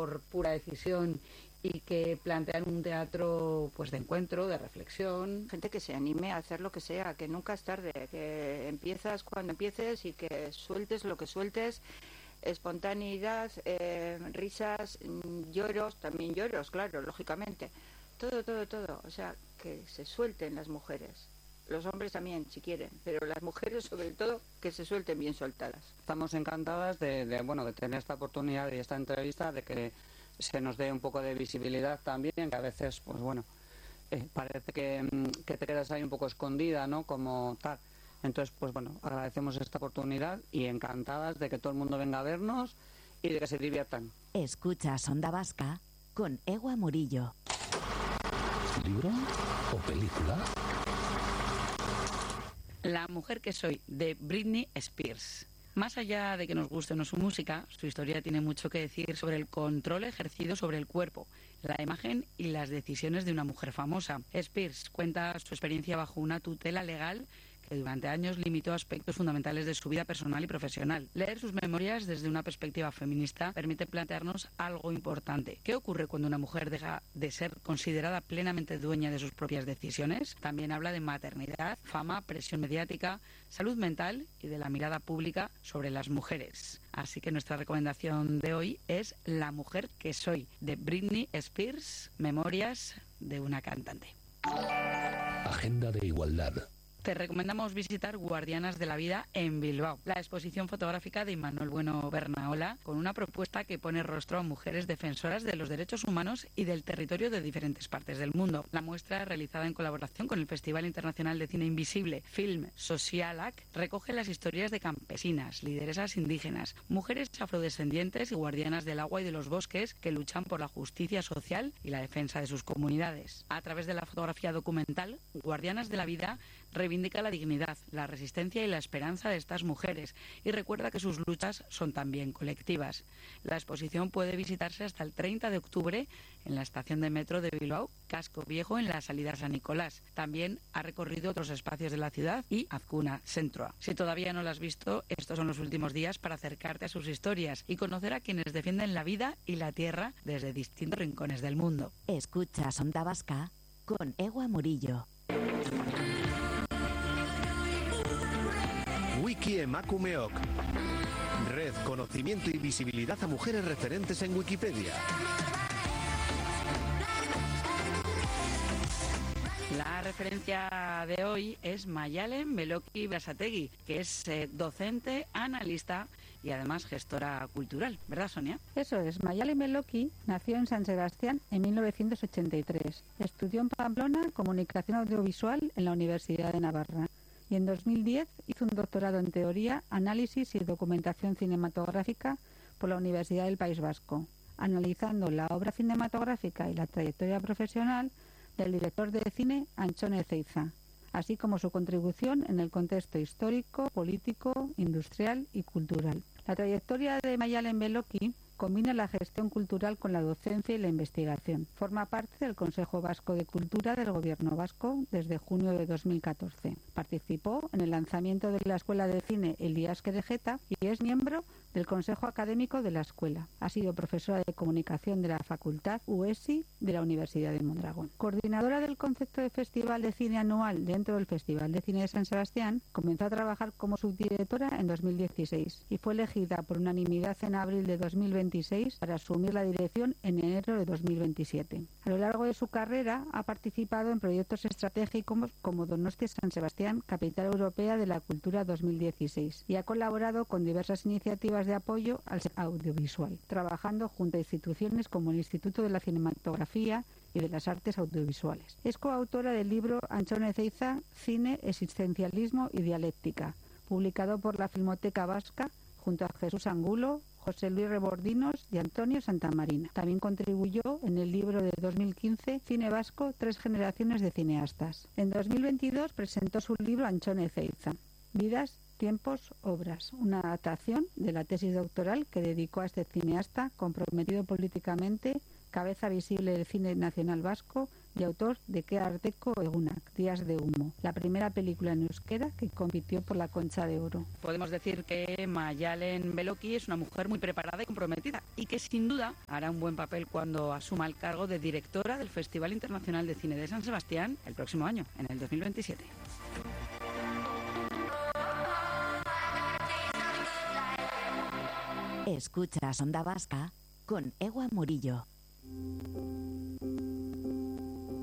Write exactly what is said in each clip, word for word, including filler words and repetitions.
por pura decisión y que plantean un teatro pues de encuentro, de reflexión. Gente que se anime a hacer lo que sea, que nunca es tarde, que empiezas cuando empieces y que sueltes lo que sueltes. Espontaneidad, eh, risas, lloros, también lloros, claro, lógicamente. Todo, todo, todo. O sea, que se suelten las mujeres. Los hombres también, si quieren, pero las mujeres sobre todo que se suelten bien soltadas. Estamos encantadas de, de bueno de tener esta oportunidad y esta entrevista, de que se nos dé un poco de visibilidad también, que a veces, pues bueno, eh, parece que, que te quedas ahí un poco escondida, ¿no? Como tal. Entonces, pues bueno, agradecemos esta oportunidad y encantadas de que todo el mundo venga a vernos y de que se diviertan. Escuchas Onda Vasca con Ewa Murillo. ¿Libro o película? La mujer que soy, de Britney Spears. Más allá de que nos guste o no su música, su historia tiene mucho que decir sobre el control ejercido sobre el cuerpo, la imagen y las decisiones de una mujer famosa. Spears cuenta su experiencia bajo una tutela legal que durante años limitó aspectos fundamentales de su vida personal y profesional. Leer sus memorias desde una perspectiva feminista permite plantearnos algo importante. ¿Qué ocurre cuando una mujer deja de ser considerada plenamente dueña de sus propias decisiones? También habla de maternidad, fama, presión mediática, salud mental y de la mirada pública sobre las mujeres. Así que nuestra recomendación de hoy es La mujer que soy, de Britney Spears, memorias de una cantante. Agenda de igualdad. Te recomendamos visitar Guardianas de la Vida en Bilbao, la exposición fotográfica de Imanol Bueno Bernaola, con una propuesta que pone rostro a mujeres defensoras de los derechos humanos y del territorio de diferentes partes del mundo. La muestra, realizada en colaboración con el Festival Internacional de Cine Invisible Film Socialac, recoge las historias de campesinas, lideresas indígenas, mujeres afrodescendientes y guardianas del agua y de los bosques que luchan por la justicia social y la defensa de sus comunidades. A través de la fotografía documental, Guardianas de la Vida reivindica la dignidad, la resistencia y la esperanza de estas mujeres y recuerda que sus luchas son también colectivas. La exposición puede visitarse hasta el treinta de octubre en la estación de metro de Bilbao, Casco Viejo, en la salida a San Nicolás. También ha recorrido otros espacios de la ciudad y Azcuna Centro. Si todavía no la has visto, estos son los últimos días para acercarte a sus historias y conocer a quienes defienden la vida y la tierra desde distintos rincones del mundo. Escucha Onda Vasca con Ewa Murillo. Wiki Emakumeok. Red, conocimiento y visibilidad a mujeres referentes en Wikipedia. La referencia de hoy es Mayalen Beloki Berasategui, que es eh, docente, analista y además gestora cultural, ¿verdad, Sonia? Eso es. Mayalen Beloki nació en San Sebastián en mil novecientos ochenta y tres. Estudió en Pamplona Comunicación Audiovisual en la Universidad de Navarra. Y en dos mil diez hizo un doctorado en Teoría, Análisis y Documentación Cinematográfica por la Universidad del País Vasco, analizando la obra cinematográfica y la trayectoria profesional del director de cine Antxon Ezeiza, así como su contribución en el contexto histórico, político, industrial y cultural. La trayectoria de Mayalen Beloki combina la gestión cultural con la docencia y la investigación. Forma parte del Consejo Vasco de Cultura del Gobierno Vasco desde junio de dos mil catorce. Participó en el lanzamiento de la Escuela de Cine Elías Querejeta y es miembro del Consejo Académico de la Escuela. Ha sido profesora de Comunicación de la Facultad U E S I de la Universidad de Mondragón. Coordinadora del concepto de Festival de Cine Anual dentro del Festival de Cine de San Sebastián, comenzó a trabajar como subdirectora en dos mil dieciséis y fue elegida por unanimidad en abril de dos mil veintiséis para asumir la dirección en enero de dos mil veintisiete. A lo largo de su carrera ha participado en proyectos estratégicos como Donostia San Sebastián, Capital Europea de la Cultura dos mil dieciséis, y ha colaborado con diversas iniciativas de apoyo al sector audiovisual, trabajando junto a instituciones como el Instituto de la Cinematografía y de las Artes Audiovisuales. Es coautora del libro Antxon Ezeiza, Cine, Existencialismo y Dialéctica, publicado por la Filmoteca Vasca junto a Jesús Angulo, José Luis Rebordinos y Antonio Santamarina. También contribuyó en el libro de dos mil quince Cine Vasco, tres generaciones de cineastas. En dos mil veintidós presentó su libro Antxon Ezeiza, Vidas, Tiempos, Obras, una adaptación de la tesis doctoral que dedicó a este cineasta comprometido políticamente, cabeza visible del cine nacional vasco y autor de Qué Art Deco Egunak, Días de Humo, la primera película en euskera que compitió por la Concha de Oro. Podemos decir que Mayalen Beloki es una mujer muy preparada y comprometida y que sin duda hará un buen papel cuando asuma el cargo de directora del Festival Internacional de Cine de San Sebastián el próximo año, en el dos mil veintisiete. Escuchas Onda Vasca con Egua Murillo.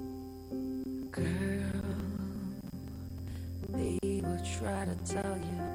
Girl, they will try to tell you